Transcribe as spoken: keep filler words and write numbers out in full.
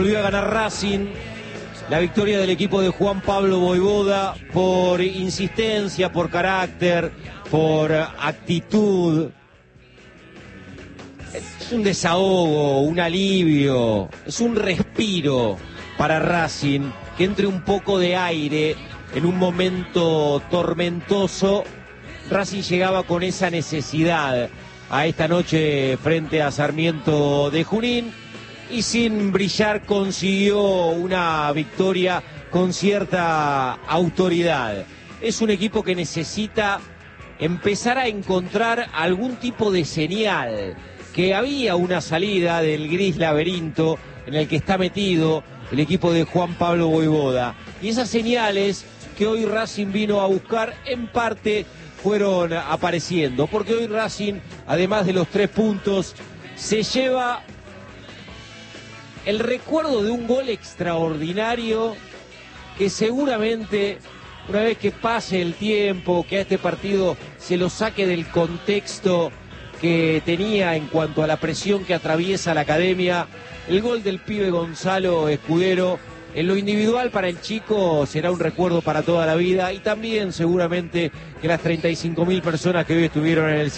volvió a ganar Racing. La victoria del equipo de Juan Pablo Vojvoda por insistencia, por carácter, por actitud. Es un desahogo, un alivio, es un respiro para Racing, que entre un poco de aire en un momento tormentoso. Racing llegaba con esa necesidad a esta noche frente a Sarmiento de Junín y sin brillar consiguió una victoria con cierta autoridad. Es un equipo que necesita empezar a encontrar algún tipo de señal, que había una salida del gris laberinto en el que está metido el equipo de Juan Pablo Vojvoda. Y esas señales que hoy Racing vino a buscar, en parte fueron apareciendo, porque hoy Racing, además de los tres puntos, se lleva el recuerdo de un gol extraordinario que seguramente, una vez que pase el tiempo, que a este partido se lo saque del contexto que tenía en cuanto a la presión que atraviesa la academia, el gol del pibe Gonzalo Escudero, en lo individual para el chico será un recuerdo para toda la vida, y también seguramente que las treinta y cinco mil personas que hoy estuvieron en el